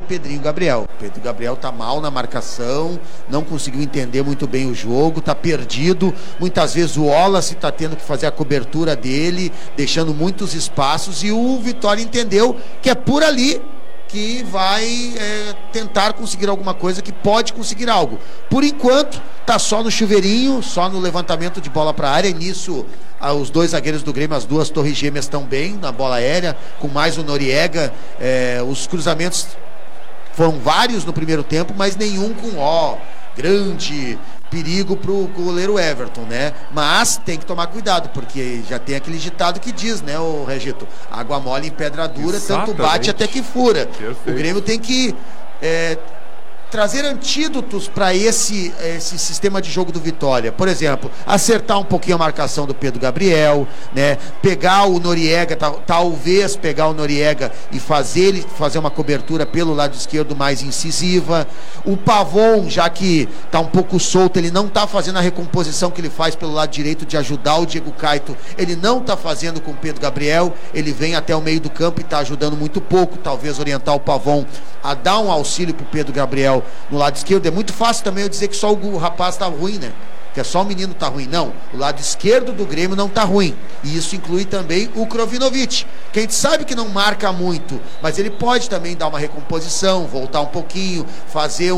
Pedrinho Gabriel. O Pedro Gabriel tá mal na marcação, não conseguiu entender muito bem o jogo, tá perdido. Muitas vezes o Wallace tá tendo que fazer a cobertura dele, deixando muitos espaços, e o Vitória entendeu que é por ali que vai tentar conseguir alguma coisa, que pode conseguir algo. Por enquanto, tá só no chuveirinho, só no levantamento de bola para a área, e nisso os dois zagueiros do Grêmio, as duas torres gêmeas estão bem na bola aérea, com mais o Noriega. Os cruzamentos foram vários no primeiro tempo, mas nenhum com grande perigo pro goleiro Everton, né? Mas tem que tomar cuidado, porque já tem aquele ditado que diz, né, o Regito, água mole em pedra dura, tanto bate até que fura. Perfeito. O Grêmio tem que trazer antídotos para esse sistema de jogo do Vitória. Por exemplo, acertar um pouquinho a marcação do Pedro Gabriel, né? Pegar o Noriega, talvez pegar o Noriega e fazer uma cobertura pelo lado esquerdo mais incisiva. O Pavon, já que tá um pouco solto, ele não tá fazendo a recomposição que ele faz pelo lado direito de ajudar o Diego Caito, ele não tá fazendo com o Pedro Gabriel, ele vem até o meio do campo e tá ajudando muito pouco, talvez orientar o Pavon a dar um auxílio pro Pedro Gabriel no lado esquerdo. É muito fácil também eu dizer que só o rapaz tá ruim, né? Que é só o menino tá ruim. Não, o lado esquerdo do Grêmio não tá ruim. E isso inclui também o Krovinovic, que a gente sabe que não marca muito, mas ele pode também dar uma recomposição, voltar um pouquinho, fazer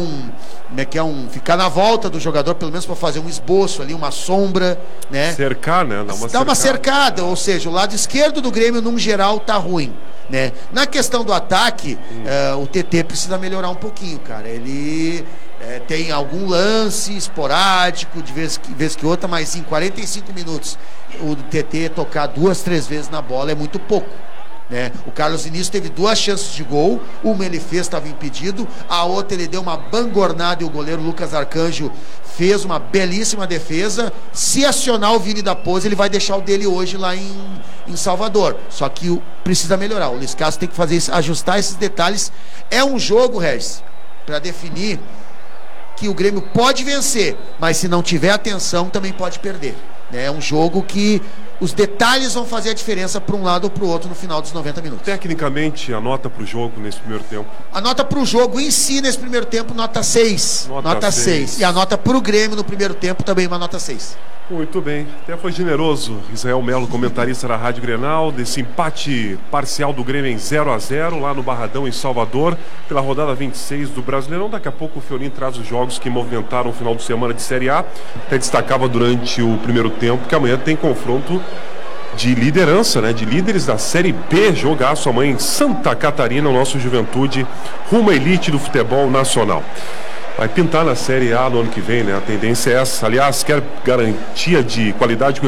ficar na volta do jogador, pelo menos para fazer um esboço ali, uma sombra, né? Cercar, né? Dar uma cercada, ou seja, o lado esquerdo do Grêmio, num geral, tá ruim, né? Na questão do ataque, o TT precisa melhorar um pouquinho, cara. Ele tem algum lance esporádico, de vez que outra, mas em 45 minutos o TT tocar 2, 3 vezes na bola é muito pouco, né? O Carlos Início teve 2 chances de gol, uma ele fez, estava impedido, a outra ele deu uma bangornada e o goleiro Lucas Arcanjo fez uma belíssima defesa. Se acionar o Vini da Pose, ele vai deixar o dele hoje lá em Salvador, só que precisa melhorar. O Luiz Castro tem que fazer isso, ajustar esses detalhes. É um jogo, Regis, para definir que o Grêmio pode vencer, mas se não tiver atenção também pode perder, né? É um jogo que os detalhes vão fazer a diferença para um lado ou para o outro no final dos 90 minutos. Tecnicamente, a nota para o jogo nesse primeiro tempo? A nota para o jogo em si nesse primeiro tempo, nota 6. Nota 6. E a nota para o Grêmio no primeiro tempo também uma nota 6. Muito bem, até foi generoso Israel Melo, comentarista da Rádio Grenal, desse empate parcial do Grêmio em 0-0 lá no Barradão, em Salvador, pela rodada 26 do Brasileirão. Daqui a pouco o Fiorin traz os jogos que movimentaram o final de semana de Série A. Até destacava durante o primeiro tempo que amanhã tem confronto de liderança, né? De líderes da Série B, jogaço amanhã em Santa Catarina, o nosso Juventude rumo à elite do futebol nacional. Vai pintar na Série A no ano que vem, né? A tendência é essa. Aliás, quer garantia de qualidade.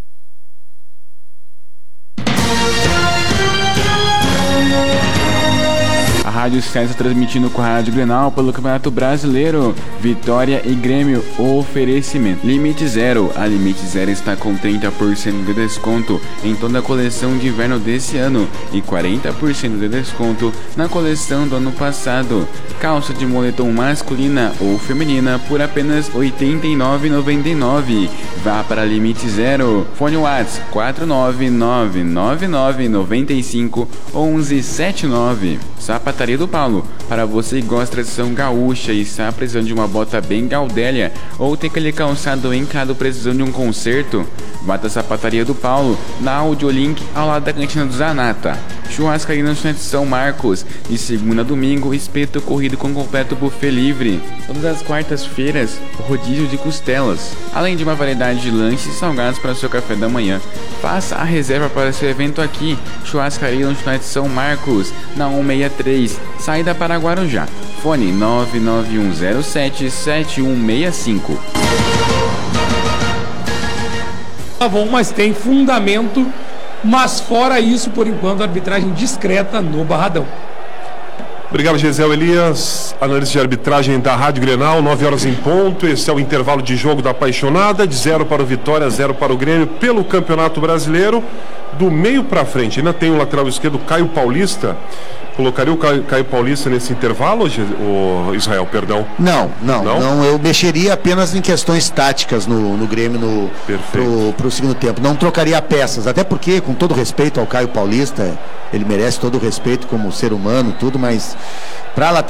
A Rádio Sky está transmitindo com a Rádio Grenal pelo Campeonato Brasileiro. Vitória e Grêmio, oferecimento. Limite Zero. A Limite Zero está com 30% de desconto em toda a coleção de inverno desse ano e 40% de desconto na coleção do ano passado. Calça de moletom masculina ou feminina por apenas R$ 89,99. Vá para Limite Zero. Fone WhatsApp 499951179. Sapataria do Paulo. Para você que gosta de tradição gaúcha e está precisando de uma bota bem gaudélia ou tem aquele calçado encado precisando de um concerto, vá da Sapataria do Paulo, na Audiolink ao lado da Cantina do Zanata. Churrascaria no Centro de São Marcos, de segunda a domingo, espeto corrido com completo buffet livre. Todas as quartas-feiras, rodízio de costelas, além de uma variedade de lanches e salgados para o seu café da manhã. Faça a reserva para seu evento aqui. Churrascaria no Centro de São Marcos, na 163, saída para Guarujá. Fone 991077165. Tá bom, mas tem fundamento. Mas fora isso, por enquanto, arbitragem discreta no Barradão. Obrigado, Gisele Elias. Análise de arbitragem da Rádio Grenal, 9 horas em ponto. Esse é o intervalo de jogo da Apaixonada, de 0 para o Vitória, 0 para o Grêmio, pelo Campeonato Brasileiro. Do meio para frente, ainda tem o lateral esquerdo, Caio Paulista. Colocaria o Caio Paulista nesse intervalo, ou Israel, perdão? Não, eu mexeria apenas em questões táticas no Grêmio pro segundo tempo. Não trocaria peças, até porque, com todo respeito ao Caio Paulista, ele merece todo o respeito como ser humano, tudo, mas para